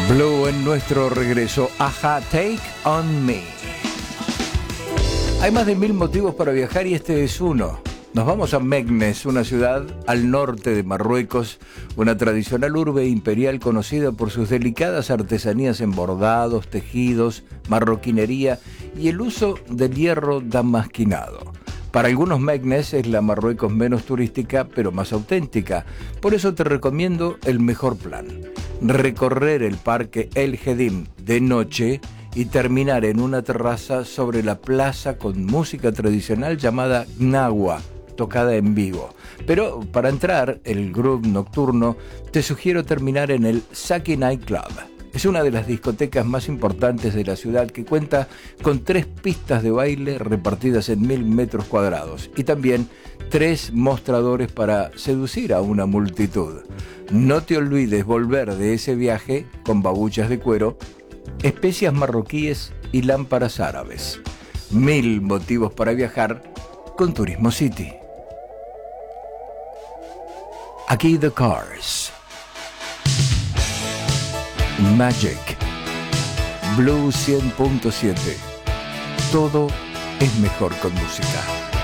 Blue en nuestro regreso. Aja, Take On Me. Hay más de 1000 motivos para viajar y este es uno. Nos vamos a Meknes, una ciudad al norte de Marruecos, una tradicional urbe imperial conocida por sus delicadas artesanías en bordados, tejidos, marroquinería y el uso del hierro damasquinado. Para algunos Meknes es la Marruecos menos turística, pero más auténtica. Por eso te recomiendo el mejor plan. Recorrer el parque El Jedim de noche y terminar en una terraza sobre la plaza con música tradicional llamada Gnawa, tocada en vivo. Pero para entrar, el groove nocturno, te sugiero terminar en el Saki Night Club. Es una de las discotecas más importantes de la ciudad que cuenta con 3 pistas de baile repartidas en 1000 metros cuadrados y también 3 mostradores para seducir a una multitud. No te olvides volver de ese viaje con babuchas de cuero, especias marroquíes y lámparas árabes. 1000 motivos para viajar con Turismo City. Aquí The Cars. Magic. Blue 100.7. Todo es mejor con música.